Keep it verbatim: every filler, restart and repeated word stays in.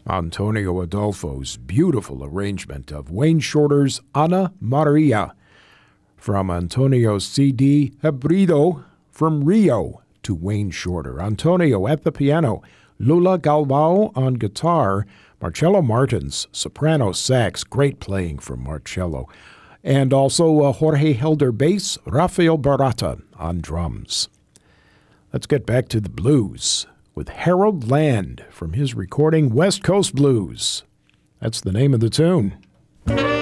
Antonio Adolfo's beautiful arrangement of Wayne Shorter's Ana Maria from Antonio's C D Hebrido from Rio to Wayne Shorter. Antonio at the piano, Lula Galvao on guitar, Marcello Martins, soprano sax, great playing from Marcello, and also uh, Jorge Helder bass, Rafael Barata on drums. Let's get back to the blues with Harold Land from his recording West Coast Blues. That's the name of the tune.